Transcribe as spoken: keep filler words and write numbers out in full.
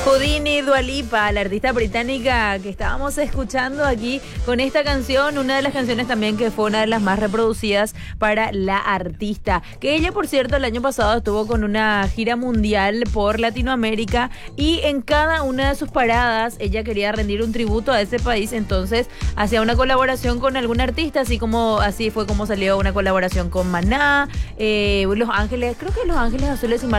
Houdini, Dua Lipa, la artista británica que estábamos escuchando aquí con esta canción, una de las canciones también que fue una de las más reproducidas para la artista, que ella, por cierto, el año pasado estuvo con una gira mundial por Latinoamérica y en cada una de sus paradas ella quería rendir un tributo a ese país, entonces hacía una colaboración con algún artista, así como así fue como salió una colaboración con Maná, eh, Los Ángeles, creo que Los Ángeles Azules, si mal